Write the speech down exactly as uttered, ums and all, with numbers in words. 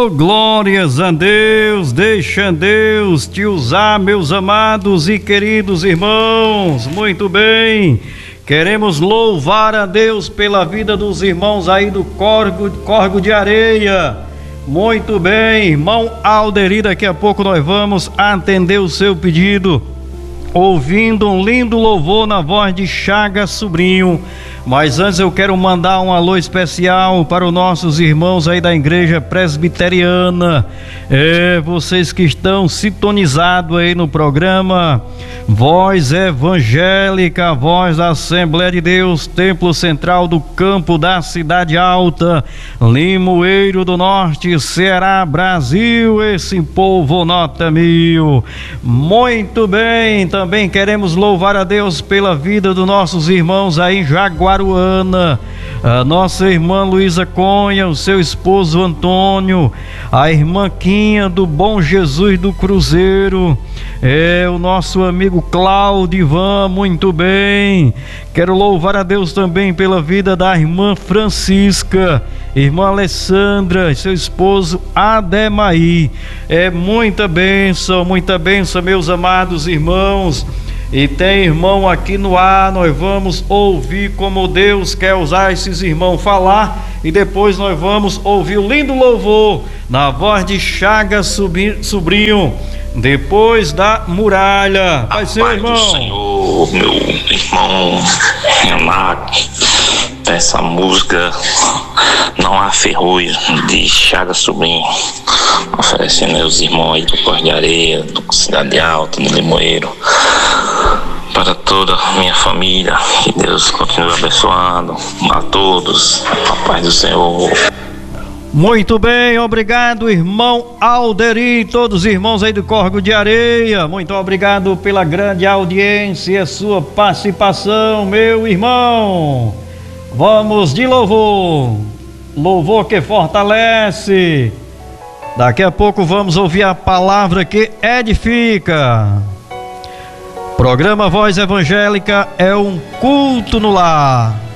Glórias a Deus, deixa Deus te usar, meus amados e queridos irmãos. Muito bem, queremos louvar a Deus pela vida dos irmãos aí do Córrego, Córrego de Areia. Muito bem, irmão Alderi, daqui a pouco nós vamos atender o seu pedido, ouvindo um lindo louvor na voz de Chagas Sobrinho. Mas antes eu quero mandar um alô especial para os nossos irmãos aí da Igreja Presbiteriana, é, vocês que estão sintonizados aí no programa Voz Evangélica, Voz da Assembleia de Deus, Templo Central do Campo da Cidade Alta, Limoeiro do Norte, Ceará, Brasil, esse povo nota mil. Muito bem, também queremos louvar a Deus pela vida dos nossos irmãos aí em Jaguaruana, a nossa irmã Luísa Conha, o seu esposo Antônio, a irmã Quinha do Bom Jesus do Cruzeiro, é o nosso amigo Cláudio Ivan. Muito bem, quero louvar a Deus também pela vida da irmã Francisca, irmã Alessandra e seu esposo Ademaí. É muita bênção, muita bênção, meus amados irmãos. E tem irmão aqui no ar, nós vamos ouvir como Deus quer usar esses irmãos falar, e depois nós vamos ouvir o lindo louvor na voz de Chagas Sobrinho, depois da muralha. Vai ser, irmão. Do Senhor, meu irmão Renato, essa música Não Há Ferrugem de Chagas Sobrinho, oferecendo aos irmãos aí do Córrego de Areia, do Cidade Alta, do Limoeiro, para toda a minha família. Que Deus continue abençoando a todos, a paz do Senhor. Muito bem, obrigado, irmão Alderi, todos os irmãos aí do Córrego de Areia, muito obrigado pela grande audiência e a sua participação, meu irmão. Vamos de louvor, louvor que fortalece. Daqui a pouco vamos ouvir a palavra que edifica. Programa Voz Evangélica é um culto no lar.